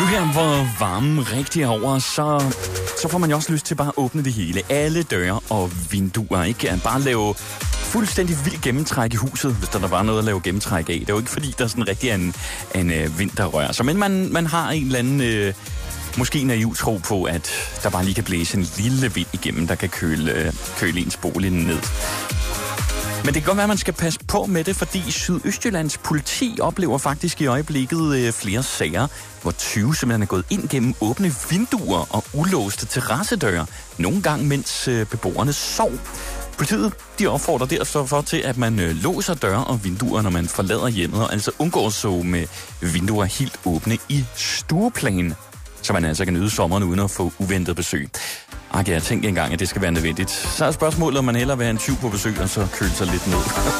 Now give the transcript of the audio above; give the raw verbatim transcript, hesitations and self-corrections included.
her, hvor varmen rigtig er over, så, så får man jo også lyst til bare at åbne det hele. Alle døre og vinduer, ikke? Bare lave fuldstændig vildt gennemtræk i huset, hvis der, der var noget at lave gennemtræk af. Det er jo ikke fordi, der sådan rigtig er en, en øh, vind, der rører sig. Men man, man har en eller anden, øh, måske naiv tro på, at der bare lige kan blæse en lille vind igennem, der kan køle, øh, køle ens bolig ned. Men det kan godt være, at man skal passe på med det, fordi Sydøstjyllands politi oplever faktisk i øjeblikket øh, flere sager, hvor tyve simpelthen er gået ind gennem åbne vinduer og ulåste terrassedøre, nogle gange mens øh, beboerne sov. Politiet de opfordrer derfor til, at man øh, låser døre og vinduer, når man forlader hjemmet, og altså undgår så med vinduer helt åbne i stueplan, så man altså kan nyde sommeren uden at få uventet besøg. Ach, jeg tænkte engang, at det skal være nødvendigt. Så er spørgsmålet, om man hellere vil have en tyv på besøg, og så køle sig lidt ned.